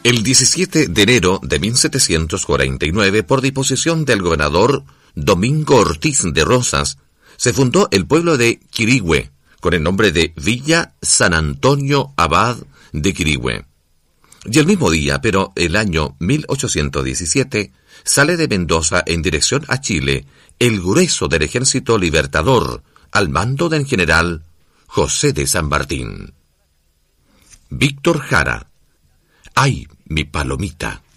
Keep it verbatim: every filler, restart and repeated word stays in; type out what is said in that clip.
El diecisiete de enero de mil setecientos cuarenta y nueve, por disposición del gobernador Domingo Ortiz de Rosas, se fundó el pueblo de Quirihue, con el nombre de Villa San Antonio Abad de Quirihue. Y el mismo día, pero el año mil ochocientos diecisiete, sale de Mendoza en dirección a Chile el grueso del Ejército Libertador, al mando del general José de San Martín. Víctor Jara. ¡Ay, mi palomita!